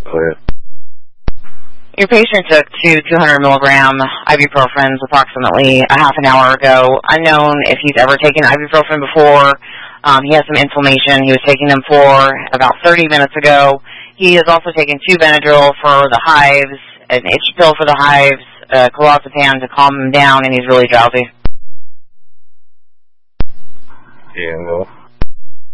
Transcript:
Go ahead. Your patient took 200 milligram ibuprofens approximately a half an hour ago. Unknown if he's ever taken ibuprofen before. He has some inflammation. He was taking them for about 30 minutes ago. He has also taken 2 Benadryl for the hives, an itch pill for the hives, clozapam to calm him down, and he's really drowsy. Yeah, well,